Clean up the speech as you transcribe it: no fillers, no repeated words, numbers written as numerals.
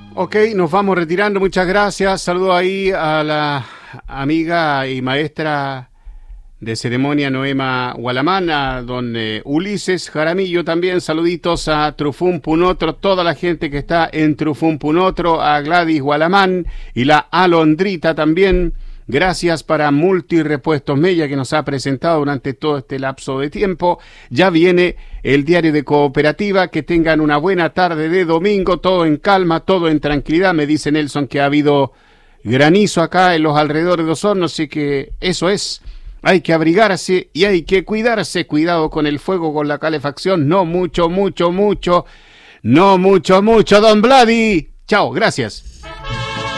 Ok, nos vamos retirando, muchas gracias. Saludo ahí a la amiga y maestra de ceremonia Noema Gualamán, a don Ulises Jaramillo también. Saluditos a Trufún Punotro, toda la gente que está en Trufún Punotro, a Gladys Gualamán y la Alondrita también. Gracias para Multirepuestos Mella, que nos ha presentado durante todo este lapso de tiempo. Ya viene el diario de Cooperativa. Que tengan una buena tarde de domingo, todo en calma, todo en tranquilidad. Me dice Nelson que ha habido granizo acá en los alrededores de Osorno, así que eso es. Hay que abrigarse y hay que cuidarse. Cuidado con el fuego, con la calefacción. No mucho, don Vladi. Chao, gracias.